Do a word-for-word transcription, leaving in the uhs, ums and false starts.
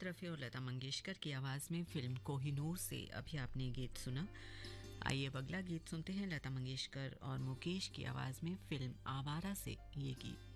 मोहम्मद रफ़ी और लता मंगेशकर की आवाज़ में फिल्म कोहिनूर से अभी आपने गीत सुना। आइए अब अगला गीत सुनते हैं लता मंगेशकर और मुकेश की आवाज़ में फिल्म आवारा से ये गीत।